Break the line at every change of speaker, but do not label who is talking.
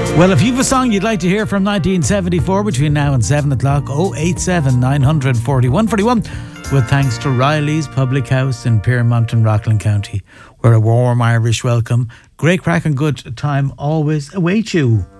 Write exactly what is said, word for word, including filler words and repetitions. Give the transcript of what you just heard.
Well, if you've a song you'd like to hear from nineteen seventy-four between now and seven o'clock, oh eight seven, nine hundred, forty-one forty-one, with thanks to Riley's Public House in Piermont in Rockland County, where a warm Irish welcome, great crack and good time always await you.